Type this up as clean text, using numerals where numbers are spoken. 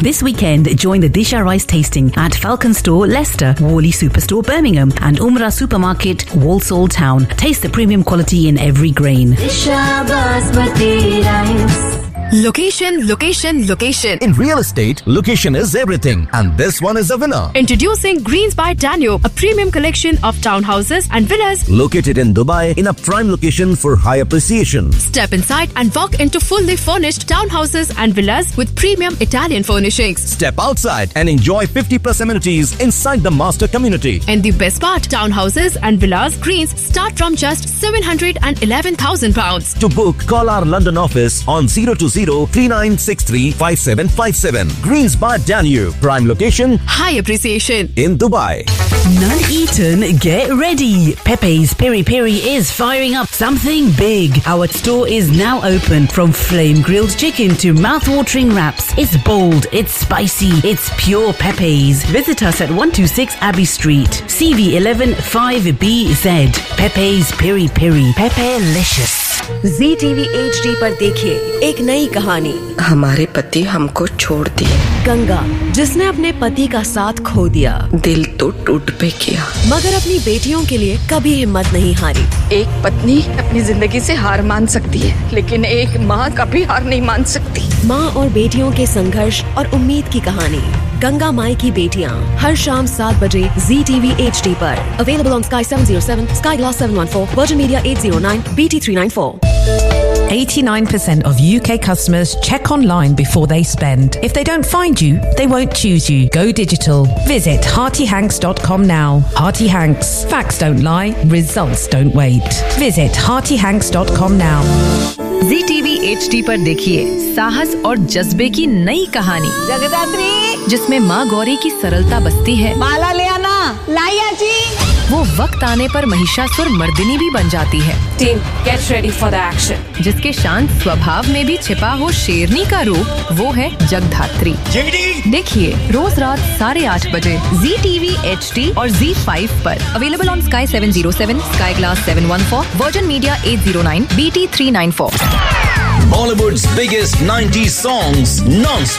This weekend, join the Disha Rice tasting at Falcon Store, Leicester, Worley Superstore, Birmingham, and Umrah Supermarket, Walsall Town. Taste the premium quality in every grain. Disha Basmati Rice. Location, location, location. In real estate, location is everything, and this one is a winner. Introducing Greens by Danube, a premium collection of townhouses and villas located in Dubai in a prime location for high appreciation. Step inside and walk into fully furnished townhouses and villas with premium Italian furnishings. Step outside and enjoy 50+ amenities inside the master community. And the best part, townhouses and villas Greens start from just £711,000. To book, call our London office on 020-3963-5757. Greens by Danube. Prime location, high appreciation in Dubai. Nuneaton, get ready. Pepe's Piri Piri is firing up something big. Our store is now open. From flame grilled chicken to mouth-watering wraps. It's bold, it's spicy, it's pure Pepe's. Visit us at 126 Abbey Street, CV11 5BZ. Pepe's Piri Piri. Pepe-licious. ZTV HD पर देखिए एक नई कहानी। हमारे पति हमको छोड़ दिए। गंगा, जिसने अपने पति का साथ खो दिया। दिल तो टूट पे किया, मगर अपनी बेटियों के लिए कभी हिम्मत नहीं हारी। एक पत्नी अपनी जिंदगी से हार मान सकती है, लेकिन एक माँ कभी हार नहीं मान सकती। माँ और बेटियों के संघर्ष और उम्मीद की कहानी गंगा माई की बेटियाँ, हर शाम 7 बजे ZTV HD पर। Available on Sky 707, Sky Glass 714, Virgin Media 809, BT 394. 89% of UK customers check online before they spend. If they don't find you, they won't choose you. Go digital. Visit heartyhanks.com now. Hearty Hanks. Facts don't lie. Results don't wait. Visit heartyhanks.com now. ZTV HD पर देखिए साहस और जज्बे की नई कहानी जगदात्री, जिसमें माँ गौरी की सरलता बसती है। माला ले आना, लाइया जी। वो वक्त आने पर महिषासुर मर्दिनी भी बन जाती है। Team, get ready for the action. जिसके शांत स्वभाव में भी छिपा हो शेरनी का रूप, वो है जगधात्री। देखिए रोज रात 8:30 बजे ZTV HD और Z5 पर। Available on Sky 707, Sky Glass 714, Virgin Media 809, BT 394. Bollywood's biggest 90s songs non-stop.